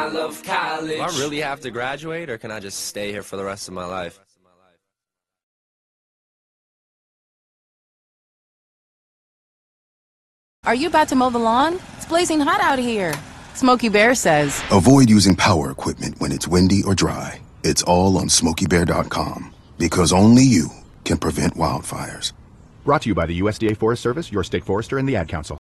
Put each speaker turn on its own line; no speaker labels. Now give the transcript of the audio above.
love college.
Do I really have to graduate, or can I just stay here for the rest of my life?
Are you about to mow the lawn? It's blazing hot out here. Smokey Bear says,
avoid using power equipment when it's windy or dry. It's all on SmokeyBear.com, because only you can prevent wildfires.
Brought to you by the USDA Forest Service, your state forester, and the Ad Council.